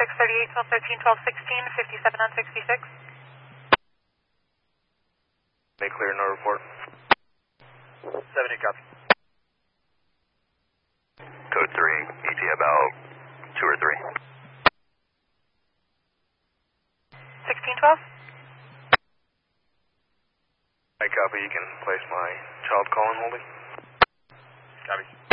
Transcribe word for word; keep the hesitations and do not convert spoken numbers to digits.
X thirty-eight, twelve, thirteen, twelve, sixteen, fifty-seven on sixty-six. Make clear, no report. seventy, copy. Code three, E T about two or three. sixteen twelve? I copy, you can place my child call in holding. Copy.